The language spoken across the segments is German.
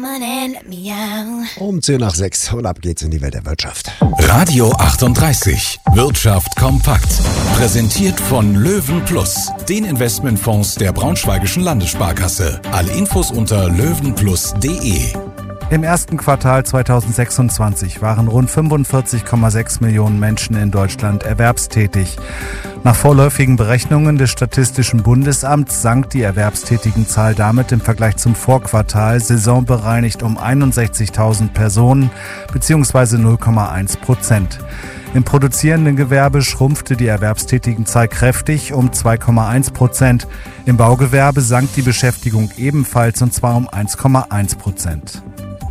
Um 10:10 und ab geht's in die Welt der Wirtschaft. Radio 38. Wirtschaft kompakt. Präsentiert von Löwen Plus, den Investmentfonds der Braunschweigischen Landessparkasse. Alle Infos unter löwenplus.de. Im ersten Quartal 2026 waren rund 45,6 Millionen Menschen in Deutschland erwerbstätig. Nach vorläufigen Berechnungen des Statistischen Bundesamts sank die Erwerbstätigenzahl damit im Vergleich zum Vorquartal saisonbereinigt um 61.000 Personen bzw. 0,1%. Im produzierenden Gewerbe schrumpfte die Erwerbstätigenzahl kräftig um 2,1%. Im Baugewerbe sank die Beschäftigung ebenfalls und zwar um 1,1%.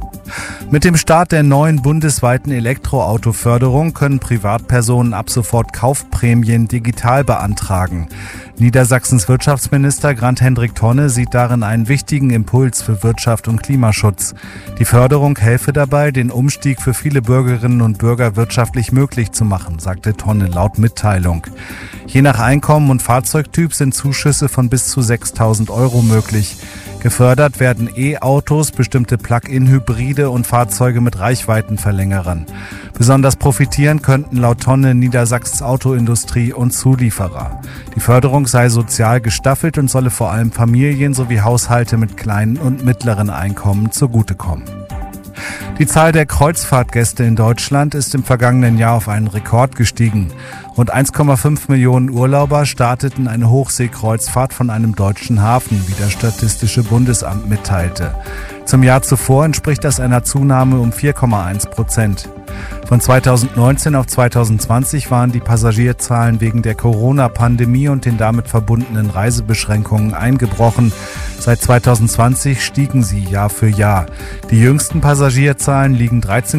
Mit dem Start der neuen bundesweiten Elektroautoförderung können Privatpersonen ab sofort Kaufprämien digital beantragen. Niedersachsens Wirtschaftsminister Grant-Hendrik Tonne sieht darin einen wichtigen Impuls für Wirtschaft und Klimaschutz. Die Förderung helfe dabei, den Umstieg für viele Bürgerinnen und Bürger wirtschaftlich möglich zu machen, sagte Tonne laut Mitteilung. Je nach Einkommen und Fahrzeugtyp sind Zuschüsse von bis zu 6.000 € möglich. Gefördert werden E-Autos, bestimmte Plug-in-Hybride und Fahrzeuge mit Reichweitenverlängerern. Besonders profitieren könnten laut Tonne Niedersachsens Autoindustrie und Zulieferer. Die Förderung sei sozial gestaffelt und solle vor allem Familien sowie Haushalte mit kleinen und mittleren Einkommen zugutekommen. Die Zahl der Kreuzfahrtgäste in Deutschland ist im vergangenen Jahr auf einen Rekord gestiegen. Rund 1,5 Millionen Urlauber starteten eine Hochseekreuzfahrt von einem deutschen Hafen, wie das Statistische Bundesamt mitteilte. Zum Jahr zuvor entspricht das einer Zunahme um 4,1%. Von 2019 auf 2020 waren die Passagierzahlen wegen der Corona-Pandemie und den damit verbundenen Reisebeschränkungen eingebrochen. Seit 2020 stiegen sie Jahr für Jahr. Die jüngsten Passagierzahlen liegen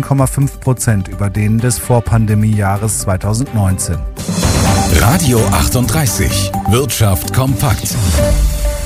13,5% über denen des Vorpandemiejahres 2019. Radio 38. Wirtschaft kompakt.